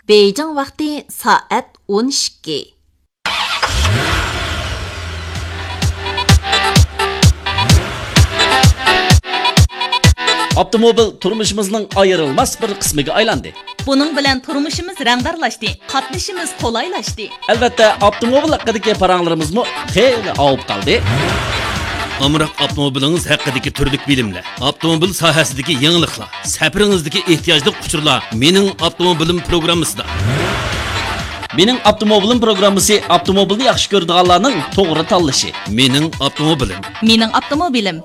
Beijing vaqti soat 12. Avtomobil turmuşimizning ayrılmaz bir qismiga aylandi. Buning bilan turmushimiz rangdarlashdi, qatnashimiz qulaylashdi. Albatta, avtomobil haqidagi paranglarimizmi xeyli avib qoldi. Amroq avtomobilingiz haqidagi turlik bilimlar, avtomobil sohasidagi yangiliklar, safaringizdagi ehtiyojli quchurlar mening avtomobilim programmasida. Mening avtomobilim programmasi avtomobilni yaxshi ko'radiganlarning to'g'ri tanlashi. Mening avtomobilim. Mening avtomobilim.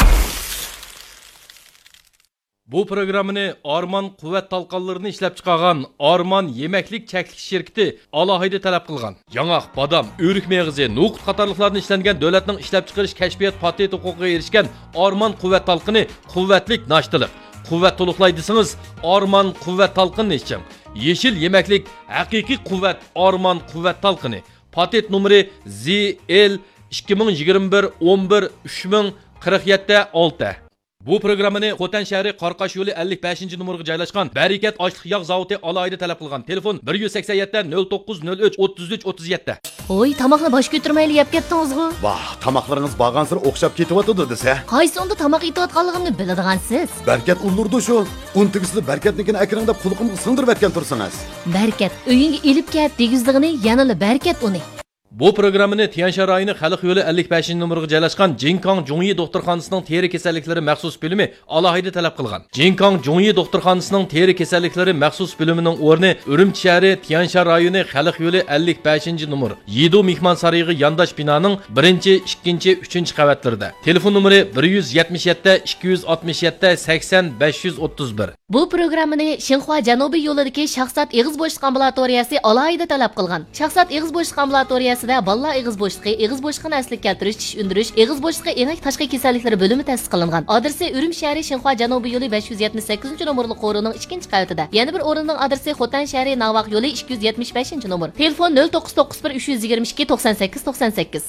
Bu programmani Arman quvvat talqonlarini ishlab chiqargan Arman yemeklik cheklik şirkati alohida talab qilgan. Yong'oq, badam, o'rik meg'izi, no'qut qatorliqlarni ishlangan davlatning ishlab chiqarish kashfiyot patent huquqiga erishgan Arman quvvat talqini quvvatlik nashtiliq. Quvvat to'liqlay desangiz Arman quvvat talqini iching. Yeşil yemeklik haqiqiy quvvat Arman quvvat talqini. Patent nomeri ZL 2021 11 3047. Bu programmani Xotan shahri Qarqash yo'li 55 numaraga joylashgan Barakat ochliq yog' zavodi alohida talab qilgan. Telefon 187 0903 33 37. Oy, tamoqni bosh ko'tirmayli yeb ketdingizmi? Vah, tamoqlaringiz bag'ansir o'xshab ketyapti desa. Qaysi onda tamoq yeyotganligimni biladigansiz? Barkat ulurdi shu. Untigisini Barkatnikini akring deb qulqimga singdirib aytgan tursangiz. Barkat uyingga elib kelib degizligini yanada Barkat uni. Bu programmani Tianshan rayoni Xalq yo'li 55 numaraga joylashgan Jinkang Jungyi doktorxonasining teri kasalliklari maxsus bo'limi alohida talab qilgan. Jinkang Jungyi doktorxonasining teri kasalliklari maxsus bo'limining o'rni Urumchi shahri Tianshan rayoni Xalq yo'li 55 numar. Yido mehmon sarayig'i yandash binoning 1-2-3 qavatlarida. Telefon nomeri 177 267 80 531. Bu programmani Xinhua Janubiy yo'lidagi Shaxsat eg'iz bo'shliq ambulatoriyasi alohida talab qilgan. Shaxsat eg'iz bo'shliq ambulatoriyasi balla eg'iz bo'shliqini asliga keltirish, tish undirish, eg'iz bo'shliqi enak tashqi kasalliklari bo'limi ta'sis qilingan. Adresi Urumchi shahri Xinhua Janubiy yo'li 578-nomerli qo'rining 2-qavatida. Yana bir o'rinning adresi Xotan shahri Navaq yo'li 275-nomer. Telefon 0991 322 98 98.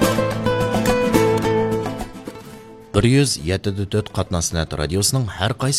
Bir 107.4 Qatnasnat radiosining har qaysi